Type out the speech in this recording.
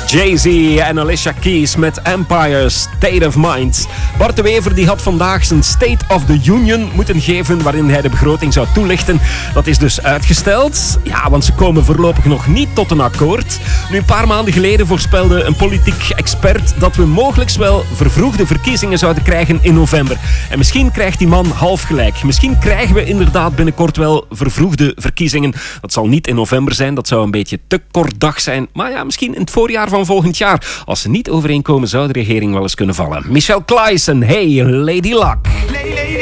Jay-Z en Alicia Keys met Empire State of Mind. Bart de Wever die had vandaag zijn State of the Union moeten geven waarin hij de begroting zou toelichten. Dat is dus uitgesteld. Ja, want ze komen voorlopig nog niet tot een akkoord. Nu, een paar maanden geleden voorspelde een politiek expert dat we mogelijk wel vervroegde verkiezingen zouden krijgen in november. En misschien krijgt die man half gelijk. Misschien krijgen we inderdaad binnenkort wel vervroegde verkiezingen. Dat zal niet in november zijn, dat zou een beetje te kort dag zijn. Maar ja, misschien in het voorjaar van volgend jaar. Als ze niet overeenkomen, zou de regering wel eens kunnen vallen. Michelle Claes en Hey Lady Luck.